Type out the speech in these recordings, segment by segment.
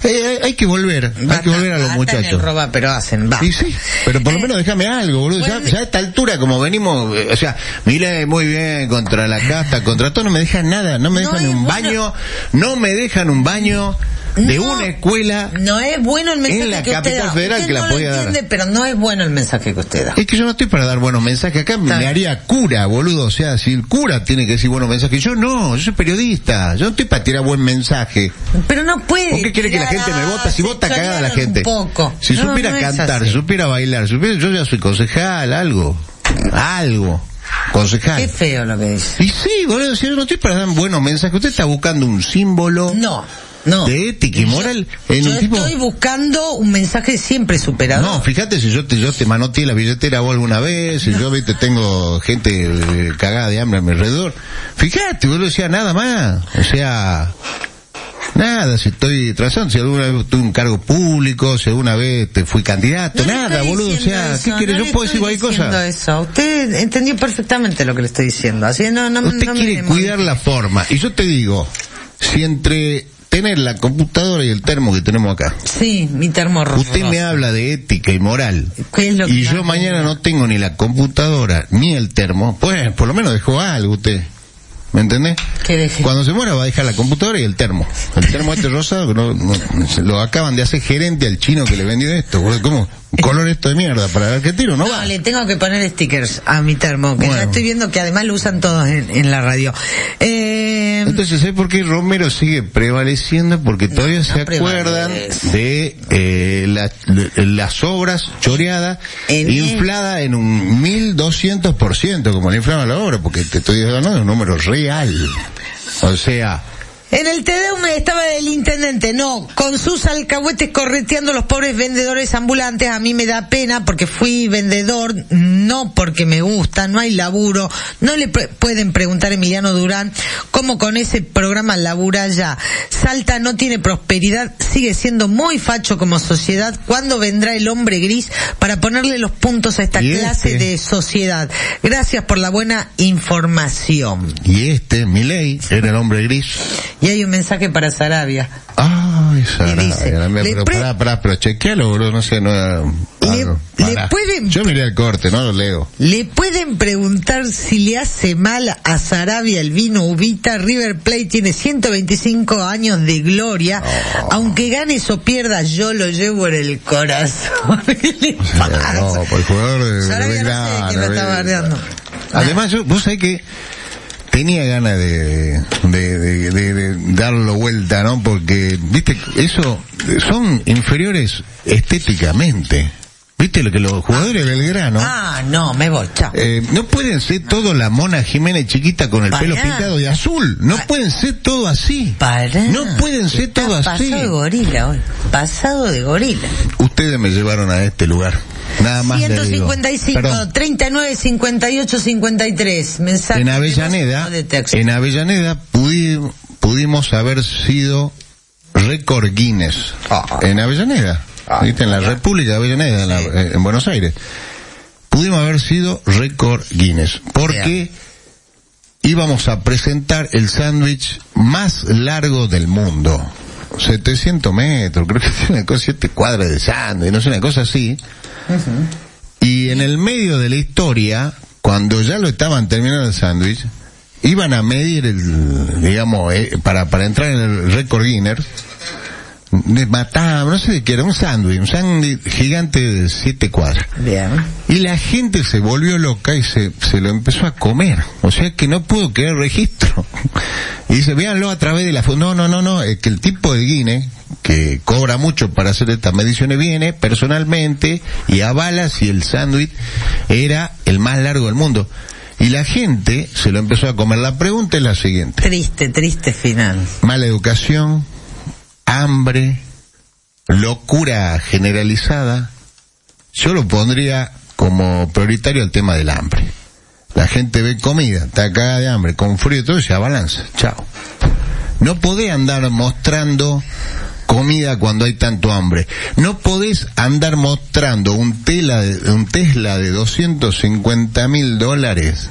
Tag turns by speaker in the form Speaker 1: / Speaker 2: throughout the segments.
Speaker 1: Hay que volver a los muchachos.
Speaker 2: Roba, pero hacen, va.
Speaker 1: Y sí, pero por lo menos déjame algo, boludo. Bueno, ya a esta altura, como venimos, o sea, mire, muy bien, contra la casta, contra todo, no me dejan nada, no me dejan un baño, de una escuela.
Speaker 2: No es bueno el mensaje
Speaker 1: en la
Speaker 2: que usted
Speaker 1: capital
Speaker 2: da.
Speaker 1: federal
Speaker 2: Usted
Speaker 1: que
Speaker 2: no
Speaker 1: la
Speaker 2: lo
Speaker 1: podía
Speaker 2: entiende,
Speaker 1: dar.
Speaker 2: pero no es bueno el mensaje que usted da.
Speaker 1: Es que yo no estoy para dar buenos mensajes. Acá me haría cura, boludo. O sea, si el cura tiene que decir buenos mensajes, yo soy periodista. Yo no estoy para tirar buen mensaje.
Speaker 2: Pero no puede.
Speaker 1: ¿Por qué quiere que la gente me vota? Si vota cagada la gente. Si supiera cantar, si supiera bailar, yo ya soy concejal, algo. Concejal.
Speaker 2: Qué feo lo que dice.
Speaker 1: Y sí, boludo, si yo no estoy para dar buenos mensajes. Usted está buscando un símbolo.
Speaker 2: No.
Speaker 1: De ética y moral
Speaker 2: yo estoy buscando un mensaje siempre superador.
Speaker 1: No, fíjate si yo te manoteé la billetera vos alguna vez, si yo tengo gente cagada de hambre a mi alrededor. Fíjate, boludo, decía nada más. O sea, nada, si estoy trazando, si alguna vez tuve un cargo público, si alguna vez te fui candidato, nada, boludo, o sea,
Speaker 2: eso,
Speaker 1: ¿qué quieres? Yo puedo decir cualquier cosa.
Speaker 2: Eso. Usted entendió perfectamente lo que le estoy diciendo. Así
Speaker 1: usted quiere cuidar la forma. Y yo te digo, si entre tener la computadora y el termo que tenemos acá.
Speaker 2: Sí, mi termo rojo.
Speaker 1: Usted me habla de ética y moral.
Speaker 2: ¿Qué es lo
Speaker 1: y yo mañana no tengo ni la computadora ni el termo. Pues, por lo menos dejó algo usted. ¿Me entendés?
Speaker 2: ¿Qué deje?
Speaker 1: Cuando se muera va a dejar la computadora y el termo. El termo rosado, que lo acaban de hacer gerente al chino que le vendió esto. ¿Cómo? ¿Color esto de mierda para el argentino? No va.
Speaker 2: Le tengo que poner stickers a mi termo, que ya estoy viendo que además lo usan todos en la radio.
Speaker 1: Entonces, ¿sabes por qué Romero sigue prevaleciendo? Porque todavía se acuerdan de las obras choreadas, inflada en un 1200%, como le inflaban la obra, porque te estoy hablando de un número real. O sea...
Speaker 2: En el Tedeum estaba el intendente, con sus alcahuetes correteando a los pobres vendedores ambulantes. A mí me da pena porque fui vendedor, no porque me gusta, no hay laburo. No le pueden preguntar a Emiliano Durán cómo con ese programa labura ya. Salta no tiene prosperidad, sigue siendo muy facho como sociedad. ¿Cuándo vendrá el hombre gris para ponerle los puntos a esta clase de sociedad? Gracias por la buena información.
Speaker 1: Y Milei, era el hombre gris.
Speaker 2: Y hay un mensaje para Sarabia.
Speaker 1: Ay, Sarabia.
Speaker 2: Dice,
Speaker 1: pero chequealo, bro, no sé, yo miré el corte, no lo leo.
Speaker 2: ¿Le pueden preguntar si le hace mal a Sarabia el vino Uvita? River Plate tiene 125 años de gloria. Aunque ganes o pierdas, yo lo llevo en el corazón. ¿Qué le pasa?
Speaker 1: No, por el jugador de
Speaker 2: Sarabia no sé quién lo está bardeando.
Speaker 1: Además, vos sabés que tenía ganas de darlo vuelta, ¿no? Porque, viste, eso son inferiores estéticamente. ¿Viste lo que los jugadores de Belgrano?
Speaker 2: No, me voy, chao.
Speaker 1: No pueden ser todo la Mona Jiménez chiquita con el pelo pintado de azul. No pueden ser todo así. No pueden ser todo así.
Speaker 2: Pasado de gorila hoy. Pasado de gorila.
Speaker 1: Ustedes me llevaron a este lugar. Nada más
Speaker 2: 155, 39, 58, 53. Mensaje
Speaker 1: en Avellaneda pudimos haber sido récord Guinness. En Avellaneda. ¿Viste? En la República de Avellaneda, en Buenos Aires. Pudimos haber sido récord Guinness. Porque íbamos a presentar el sándwich más largo del mundo. 700 metros, creo que tiene 7 cuadras de sándwich, no sé, una cosa así. Y en el medio de la historia, cuando ya lo estaban terminando el sándwich, iban a medir para entrar en el récord Guinness, mataban, no sé de qué era, un sándwich gigante de 7 cuadras.
Speaker 2: Bien.
Speaker 1: Y la gente se volvió loca y se lo empezó a comer. O sea que no pudo quedar registro. Y dice, véanlo a través de la foto. No, es que el tipo de Guinness, que cobra mucho para hacer estas mediciones, viene personalmente y avala si el sándwich era el más largo del mundo. Y la gente se lo empezó a comer. La pregunta es la siguiente.
Speaker 2: Triste final.
Speaker 1: Mala educación, hambre, locura generalizada. Yo lo pondría como prioritario el tema del hambre. La gente ve comida, está cagada de hambre, con frío y todo, y se abalanza. Chao. No podés andar mostrando comida cuando hay tanto hambre. No podés andar mostrando un Tesla de $250,000,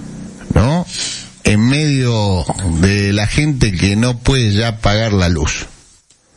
Speaker 1: ¿no? En medio de la gente que no puede ya pagar la luz.